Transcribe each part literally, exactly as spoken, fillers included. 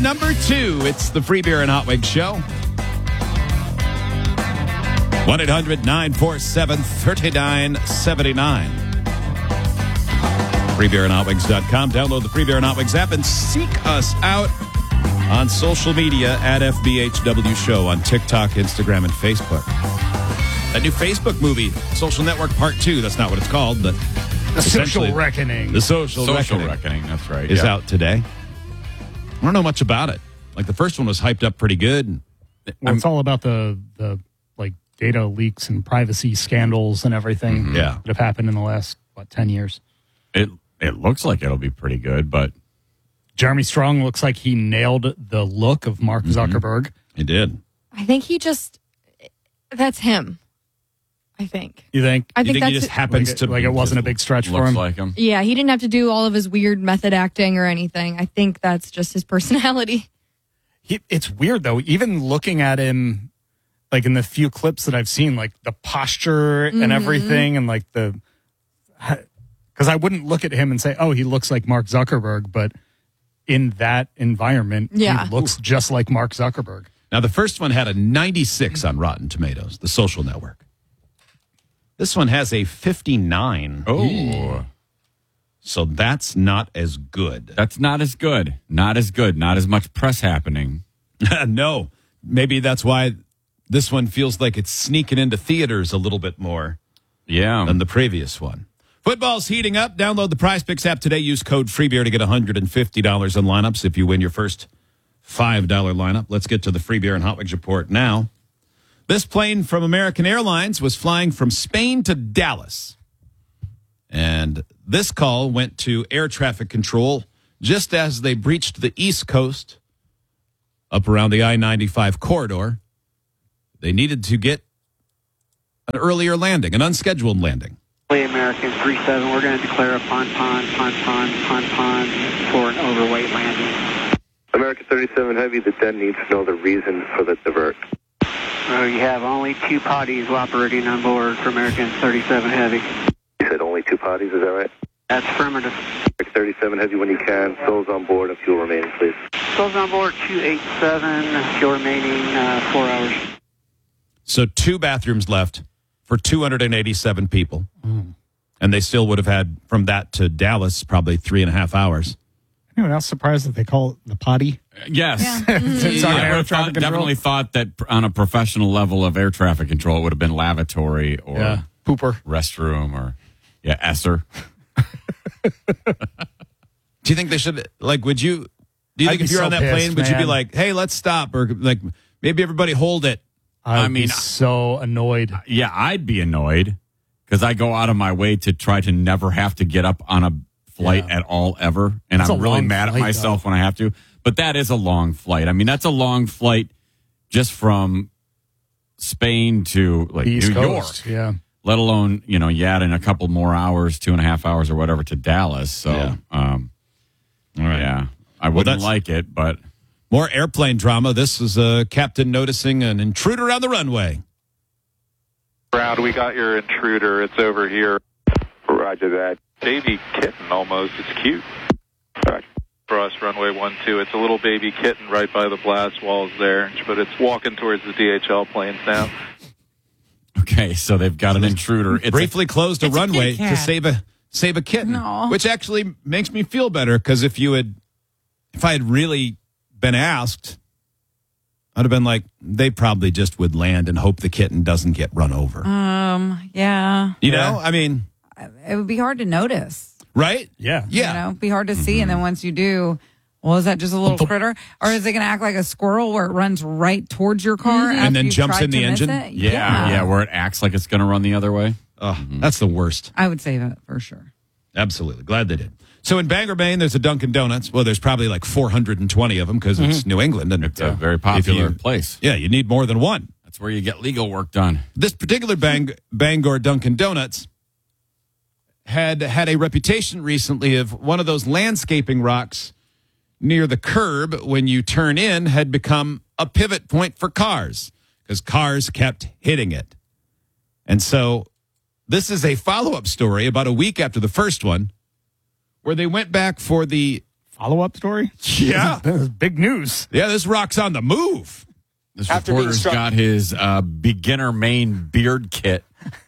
number two. It's the Free Beer and Hot Wings Show. one eight hundred nine four seven three nine seven nine. free beer and hot wings dot com. Download the Free Beer and Hot Wings app and seek us out on social media at F B H W Show on TikTok, Instagram, and Facebook. That new Facebook movie, Social Network Part two, that's not what it's called, but The Social Reckoning. The Social, Social Reckoning, Reckoning, that's right. is yeah. out today. I don't know much about it. Like, the first one was hyped up pretty good. Well, it's all about the, the like data leaks and privacy scandals and everything Mm-hmm. Yeah. that have happened in the last, what, ten years. It it looks like it'll be pretty good, but Jeremy Strong looks like he nailed the look of Mark Zuckerberg. He did. I think he just, that's him. I think. You think? I You think think that's he just happens like, to like be it wasn't a just big stretch for looks him. like him. Yeah, he didn't have to do all of his weird method acting or anything. I think that's just his personality. He, it's weird though. Even looking at him, like in the few clips that I've seen, like the posture and everything, and like the, because I wouldn't look at him and say, "Oh, he looks like Mark Zuckerberg," but in that environment, Yeah. he looks just like Mark Zuckerberg. Now, the first one had a ninety-six on Rotten Tomatoes, The Social Network. This one has a fifty-nine. Oh, So that's not as good. that's not as good. Not as good. Not as much press happening. No. Maybe that's why this one feels like it's sneaking into theaters a little bit more Yeah. than the previous one. Football's heating up. Download the Prize Picks app today. Use code FREEBEER to get one hundred fifty dollars in lineups if you win your first five dollar lineup. Let's get to the Free Beer and Hot Wings report now. This plane from American Airlines was flying from Spain to Dallas. And this call went to air traffic control just as they breached the East Coast up around the I ninety-five corridor. They needed to get an earlier landing, an unscheduled landing. American three seven, we're going to declare a pon pon pon pon pon pon for an overweight landing. American thirty-seven Heavy, the den needs to know the reason for the divert. Uh, you have only two potties operating on board for American thirty-seven Heavy. You said only two potties, is that right? That's affirmative. American thirty-seven Heavy, when you can, souls on board and fuel remaining, please. Souls on board two eighty-seven, fuel remaining uh, four hours. So two bathrooms left for two hundred eighty-seven people. And they still would have had from that to Dallas probably three and a half hours. Anyone else surprised that they call it the potty? Yes. It's on I air would've traffic thought- control? definitely thought that on a professional level of air traffic control, it would have been lavatory or Yeah. Pooper. restroom or, yeah, Esser. Do you think they should, like, would you, do you I'd think be if you're so on that pissed, plane, would you be man. like, hey, let's stop? Or like, maybe everybody hold it. I'd I mean, be so annoyed. Yeah, I'd be annoyed because I go out of my way to try to never have to get up on a flight Yeah. at all ever. And That's I'm a really long mad flight, at myself when I have to. But that is a long flight. I mean, that's a long flight just from Spain to like The East New Coast, York. yeah. Let alone, you know, you add in a couple more hours, two and a half hours or whatever to Dallas. So, Yeah. um, All right. yeah, I wouldn't that's- like it, but More airplane drama. This is a captain noticing an intruder on the runway. Ground, we got your intruder. It's over here. Roger that. Baby kitten almost. It's cute. Roger. Cross runway one two. It's a little baby kitten right by the blast walls there, but it's walking towards the D H L planes now. okay, so they've got an intruder. It's Briefly closed a it's a runway kitty to cat. save a save a kitten, Aw. which actually makes me feel better because if you had, if I had really been asked, I'd have been like, they probably just would land and hope the kitten doesn't get run over. Um, yeah. you know, I mean, It would be hard to notice. right? Yeah. Yeah. You know, it'd be hard to see. And then once you do, well, is that just a little critter? Or is it going to act like a squirrel where it runs right towards your car after And then you've jumps tried in the to miss engine? it? yeah, yeah, where it acts like it's going to run the other way. Oh, that's the worst. I would say that for sure. Absolutely. Glad they did. So in Bangor, Maine, there's a Dunkin' Donuts. Well, there's probably like four hundred twenty of them because it's New England. And It's a very if you popular learn- place. Yeah, you need more than one. That's where you get legal work done. This particular Bang, Bangor Dunkin' Donuts had had a reputation recently of one of those landscaping rocks near the curb when you turn in had become a pivot point for cars because cars kept hitting it. And so this is a follow-up story about a week after the first one where they went back for the follow up story. Yeah. This is big news. Yeah, this rock's on the move. This After being reporter's struck- got his uh, beginner main beard kit.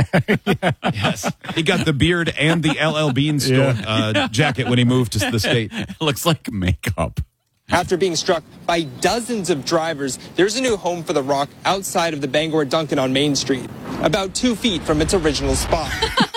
Yes. He got the beard and the L L Bean store Yeah. uh, jacket when he moved to the state. It looks like makeup. After being struck by dozens of drivers, there's a new home for the Rock outside of the Bangor Duncan on Main Street, about two feet from its original spot.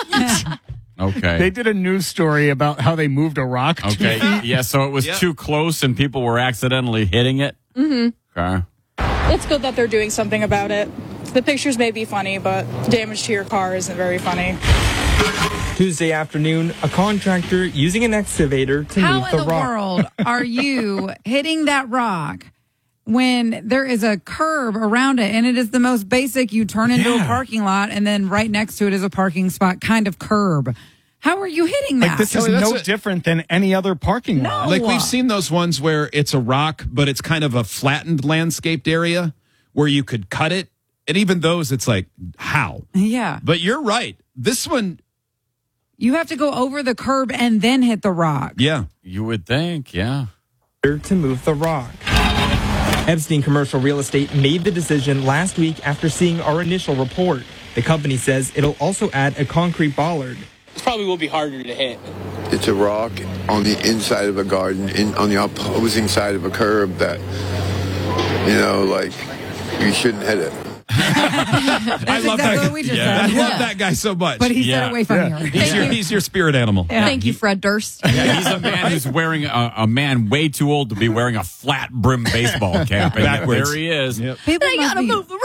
Okay. They did a news story about how they moved a rock. two Okay. feet. Yeah, so it was Yep. too close and people were accidentally hitting it. Mm-hmm. Okay. It's good that they're doing something about it. The pictures may be funny, but damage to your car isn't very funny. Tuesday afternoon, a contractor using an excavator to How move in the the rock. world are you hitting that rock when there is a curb around it and it is the most basic? You turn into a parking lot and then right next to it is a parking spot kind of curb. How are you hitting that? Like, this is Kelly, that's no a- different than any other parking lot. No. Like we've seen those ones where it's a rock, but it's kind of a flattened landscaped area where you could cut it. And even those, it's like, how? Yeah. But you're right. This one, You have to go over the curb and then hit the rock. yeah. You would think, yeah. To move the rock. Epstein Commercial Real Estate made the decision last week after seeing our initial report. The company says it'll also add a concrete bollard. This probably will be harder to hit. It's a rock on the inside of a garden, in, on the opposing side of a curb that, you know, like, you shouldn't hit it. That's I love exactly that. what we just I said. love that guy so much. But he Yeah. said it way funnier. he's, your, he's your spirit animal. Thank you, Fred Durst. Yeah, he's a man who's wearing a, a man way too old to be wearing a flat brim baseball cap. And Backwards. there he is. Yep. People They must gotta be, move the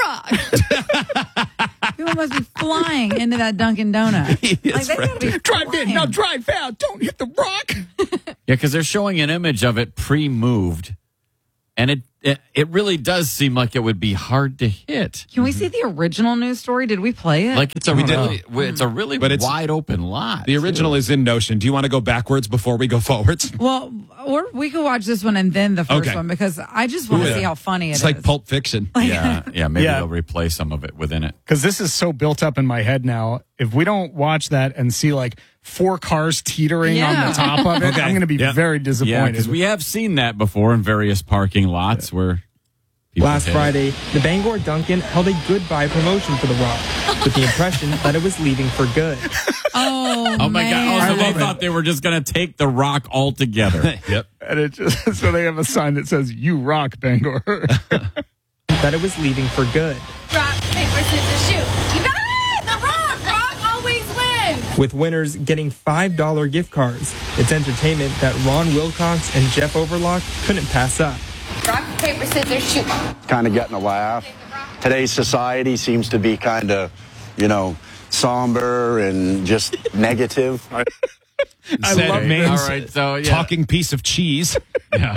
rock. people must be flying into that Dunkin' Donut. He is Like, they Fred gotta be Drive in, now flying. drive out. Don't hit the rock. Yeah, because they're showing an image of it pre-moved, and it, it it really does seem like it would be hard to hit. Can we see the original news story? Did we play it? Like it's a We did. really, it's a really But it's- wide open lot. The original is in Notion. Do you want to go backwards before we go forwards? well, or we could watch this one and then the first Okay. one because I just want to Ooh, see yeah. how funny it is. It's like Pulp Fiction. yeah, yeah. Maybe Yeah. they'll replay some of it within it. Because this is so built up in my head now. If we don't watch that and see like four cars teetering Yeah. on the top of it, Okay. I'm going to be Yeah. very Yeah, disappointed. because we have seen that before in various parking lots where people Last hit it. Friday, the Bangor Duncan held a goodbye promotion for the rock with the impression that it was leaving for good. oh, Oh my man. god! Also, I they love thought they were just going to take the rock altogether. Yep. and it just so they have a sign that says "You rock, Bangor." That it was leaving for good. Rock, paper, scissors, shoot. You got it! The rock! Rock always wins! With winners getting five dollar gift cards. It's entertainment that Ron Wilcox and Jeff Overlock couldn't pass up. Rock, paper, scissors, shoot. Kind of getting a laugh. Today's society seems to be kind of, you know, somber and just negative. I Said love man's All right, so yeah. talking piece of cheese. Yeah.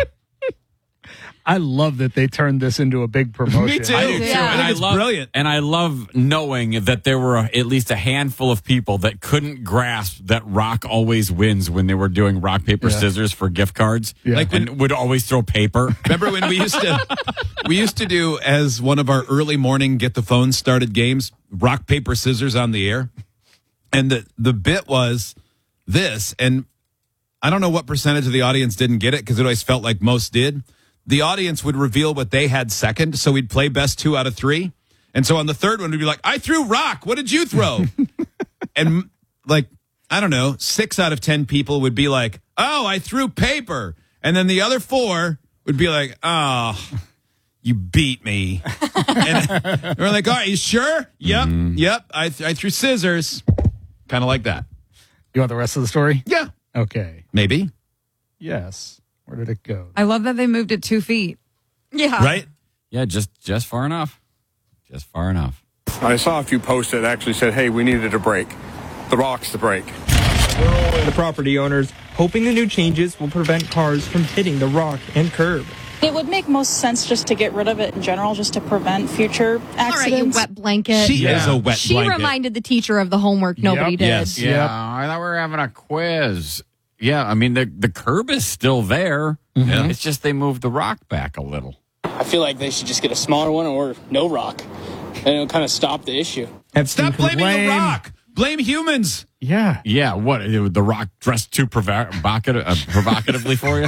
I love that they turned this into a big promotion. Me too. I do too, Yeah. and I I think it's love brilliant. And I love knowing that there were at least a handful of people that couldn't grasp that rock always wins when they were doing rock paper Yeah. scissors for gift cards, Yeah. like and would always throw paper. Remember when we used to we used to do as one of our early morning get the phone started games, rock paper scissors on the air, and the the bit was this, and I don't know what percentage of the audience didn't get it because it always felt like most did. The audience would reveal what they had second, so we'd play best two out of three, and so on the third one we'd be like, "I threw rock. What did you throw?" And like I don't know, six out of ten people would be like, "Oh, I threw paper," and then the other four would be like, "Oh, you beat me." And we're like, "All right, you sure?" Yep, yep. I th- I threw scissors, kind of like that. You want the rest of the story? Yeah, Okay. maybe. Yes. Where did it go? I love that they moved it two feet. Yeah. Right? Yeah, just just far enough, just far enough. I saw a few posts that actually said, hey, we needed a break. The rock's the break. The property owners hoping the new changes will prevent cars from hitting the rock and curb. It would make most sense just to get rid of it in general, just to prevent future All right, you accidents. wet blanket. She Yeah. is a wet She blanket. reminded the teacher of the homework nobody Yep. did. Yes. Yeah, I thought we were having a quiz. Yeah, I mean the the curb is still there. Yeah. It's just they moved the rock back a little. I feel like they should just get a smaller one or no rock. And it'll kind of stop the issue. Epstein Stop blaming Lame. the rock. Blame humans. Yeah. Yeah, what? The Rock dressed too provo- provocative, uh, provocatively for you?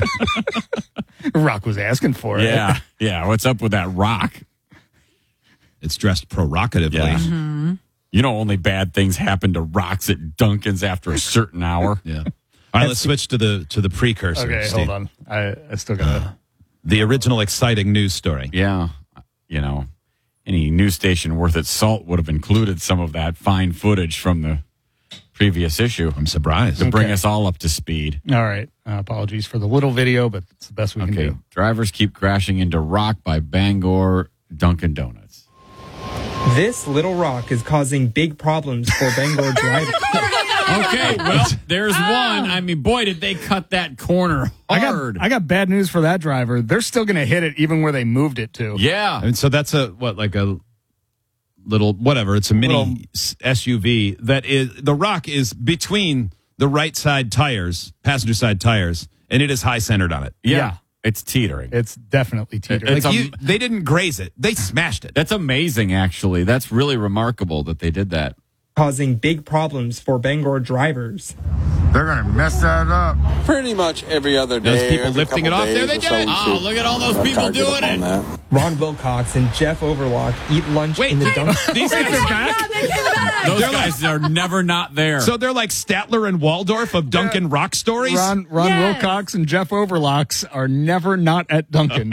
Rock was asking for it. Yeah, yeah. What's up with that Rock? It's dressed provocatively. Yeah. Mm-hmm. You know, only bad things happen to Rocks at Dunkin's after a certain hour. Yeah. All right, let's switch to the to the precursor. Okay, Steve. hold on. I, I still got to. The original exciting news story. Yeah, you know, any news station worth its salt would have included some of that fine footage from the previous issue. I'm surprised. To bring Okay. us all up to speed. All right. Uh, apologies for the little video, but it's the best we can Okay, do. drivers keep crashing into Rock by Bangor Dunkin' Donuts. This little rock is causing big problems for Bangor drivers. Okay, well, there's one. I mean, boy, did they cut that corner I hard. got, I got bad news for that driver. They're still going to hit it even where they moved it to. yeah. And so that's a what like a little whatever. It's a mini Little- s- S U V that is the Rock is between the right side tires, passenger side tires, and it is high centered on it. yeah. Yeah. It's teetering. It's definitely teetering. It's Like a- you, they didn't graze it; they smashed it. That's amazing, actually. That's really remarkable that they did that. Causing big problems for Bangor drivers. They're going to mess that up. Pretty much every other day. Those people every lifting it couple off there, days they or did it. so, Oh, we look at all those see people a target doing on it. that. Ron Wilcox and Jeff Overlock eat lunch Wait, in the wait, dump. these guys are back. Those guys are never not there. So they're like Statler and Waldorf of Duncan Rock stories. Ron, Ron Yes. Wilcox and Jeff Overlocks are never not at Dunkin'.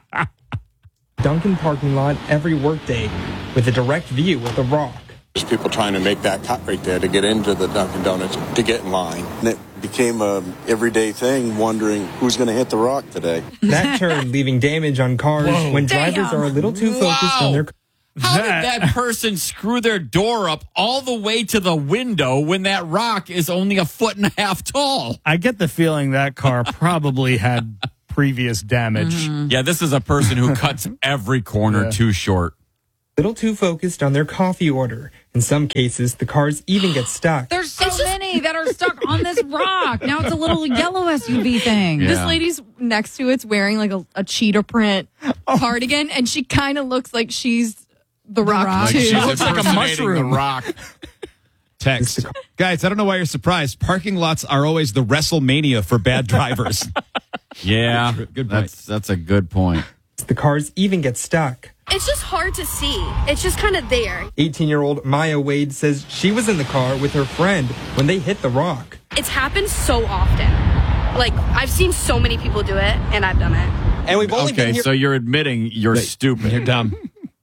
Dunkin' parking lot every workday with a direct view of the Rock. There's people trying to make that cut right there to get into the Dunkin' Donuts to get in line. And it became a everyday thing, wondering who's going to hit the rock today. That turned leaving damage on cars Whoa. when drivers Damn. are a little too focused Wow. on their. How That- did that person screw their door up all the way to the window when that rock is only a foot and a half tall? I get the feeling that car probably had previous damage. Yeah, this is a person who cuts every corner Yeah. too short. Little too focused on their coffee order. In some cases, the cars even get stuck. There's so many that are stuck on this rock. Now it's a little yellow S U V thing. Yeah. This lady's next to it's wearing like a, a cheetah print cardigan, and she kind of looks like she's the Rock, Rock. too. She's looks like a impersonating mushroom. The rock. Text. Guys, I don't know why you're surprised. Parking lots are always the WrestleMania for bad drivers. Yeah, Good point. that's that's a good point. The cars even get stuck. It's just hard to see. It's just kind of there. eighteen-year-old Maya Wade says she was in the car with her friend when they hit the rock. It's happened so often. Like, I've seen so many people do it, and I've done it. And we've only been Okay, here, so you're admitting you're stupid. You're dumb.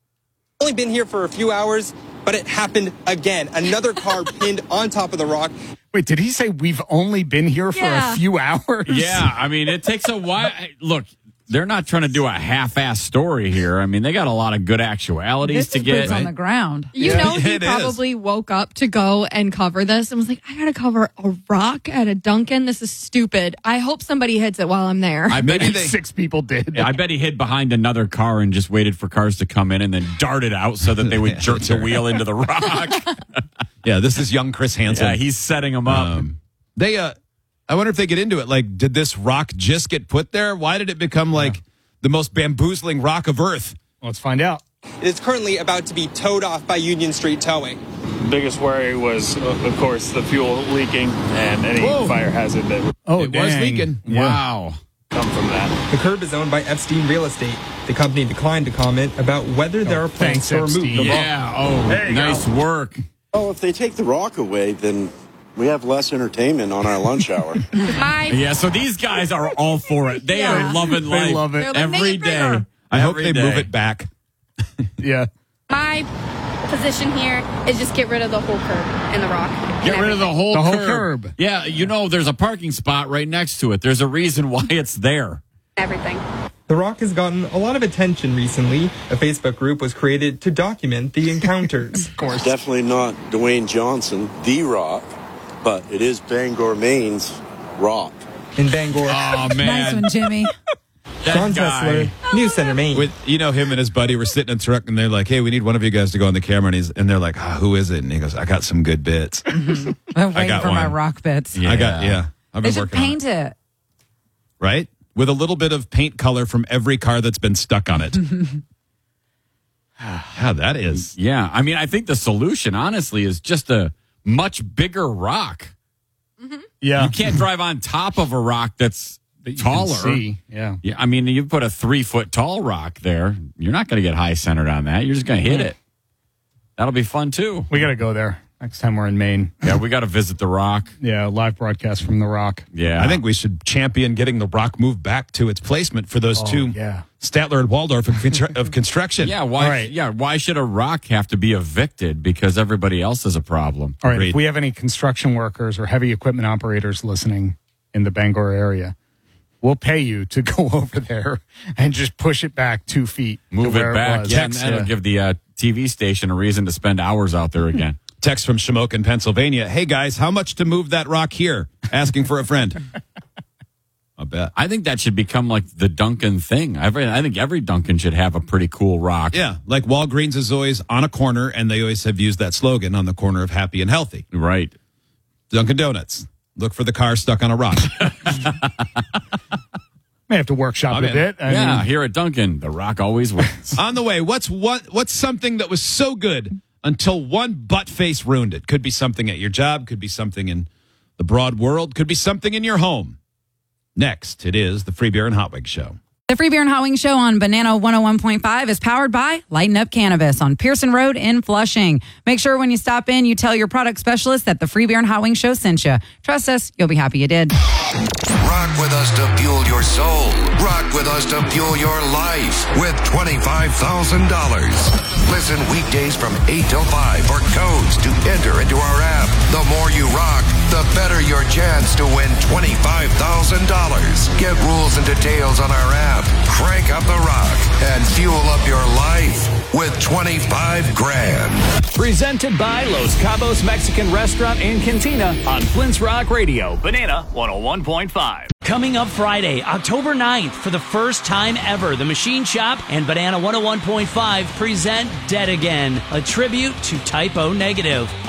only been here for a few hours, but it happened again. Another car pinned on top of the rock. Wait, did he say we've only been here for Yeah. a few hours? Yeah, I mean, it takes a while. Look, they're not trying to do a half-ass story here. I mean, they got a lot of good actualities This to is get. boots on the ground. You Yeah, know, he it is. probably woke up to go and cover this and was like, I got to cover a rock at a Dunkin'. This is stupid. I hope somebody hits it while I'm there. I bet Maybe he, six people did. I bet he hid behind another car and just waited for cars to come in and then darted out so that they would jerk the wheel into the rock. Yeah, this is young Chris Hansen. Yeah, he's setting them up. Um, they, uh, I wonder if they get into it. Like, did this rock just get put there? Why did it become like the most bamboozling rock of Earth? Let's find out. It is currently about to be towed off by Union Street Towing. Biggest worry was, uh, of course, the fuel leaking and any Whoa. fire hazard that Oh, It was dang. leaking. Yeah. Wow. come from that. The curb is owned by Epstein Real Estate. The company declined to comment about whether there are plans thanks, to remove Epstein. the rock. Yeah. Oh, There you nice go. work. Oh, if they take the rock away, then we have less entertainment on our lunch hour. My Yeah, so these guys are all for it. They Yeah. are loving They life love it. They're like, every "Make it bigger." day. I hope Every they day. move it back. Yeah. my position here is just get rid of the whole curb and the rock. and Get rid of the everything. whole, The whole curb. curb. Yeah, you know, there's a parking spot right next to it. There's a reason why it's there. Everything. The Rock has gotten a lot of attention recently. A Facebook group was created to document the encounters. Of course. Definitely not Dwayne Johnson, The Rock, but it is Bangor, Maine's Rock. In Bangor, Oh, man. Nice one, Jimmy. That Sean guy. Tessler, News Center, Maine. With you know him and his buddy were sitting in a truck and they're like, "Hey, we need one of you guys to go on the camera." And he's and they're like, ah, "Who is it?" And he goes, "I got some good bits." I'm waiting got for my one. rock bits. I got yeah. I've They been should working on paint it. it. Right? With a little bit of paint color from every car that's been stuck on it. How that is. Yeah. I mean, I think the solution, honestly, is just a much bigger rock. Yeah. You can't drive on top of a rock that's That you can taller. see, yeah. Yeah. I mean, you put a three foot tall rock there, you're not going to get high centered on that. You're just going to hit it. That'll be fun too. We got to go there next time we're in Maine. Yeah, we got to visit the Rock. Yeah, live broadcast from the Rock. Yeah. I think we should champion getting the Rock moved back to its placement for those Oh, two, yeah. Statler and Waldorf of, constru- of construction. Yeah, why? right. Yeah, why should a rock have to be evicted because everybody else is a problem? All right, Agreed. if we have any construction workers or heavy equipment operators listening in the Bangor area, we'll pay you to go over there and just push it back two feet. to Move where it back. was. Yeah, and that'll Yeah. give the uh, T V station a reason to spend hours out there again. Text from Shamokin, Pennsylvania. Hey, guys, how much to move that rock here? Asking for a friend. I bet. I think that should become like the Duncan thing. Every, I think every Duncan should have a pretty cool rock. Yeah, like Walgreens is always on a corner, and they always have used that slogan on the corner of happy and healthy. Right. Dunkin' Donuts. Look for the car stuck on a rock. May have to workshop I'm it a in. bit. I yeah, mean, here at Duncan, the rock always wins. On the way, what's what? What's something that was so good until one butt face ruined it? Could be something at your job, could be something in the broad world, could be something in your home. Next, it is the Free Beer and Hot Wings Show. The Free Beer and Hot Wings Show on Banana one oh one point five is powered by Lighten Up Cannabis on Pearson Road in Flushing. Make sure when you stop in, you tell your product specialist that the Free Beer and Hot Wings Show sent you. Trust us, you'll be happy you did. Rock with us to fuel your soul. Rock with us to fuel your life with twenty-five thousand dollars. Listen weekdays from eight till five for codes to enter into our app. The more you rock, the better your chance to win twenty-five thousand dollars. Get rules and details on our app. Crank up the rock and fuel up your life with twenty-five grand. Presented by Los Cabos Mexican Restaurant and Cantina on Flint's Rock Radio, Banana one oh one point five. Coming up Friday, October ninth, for the first time ever, the Machine Shop and Banana one oh one point five present Dead Again, a tribute to Type O Negative.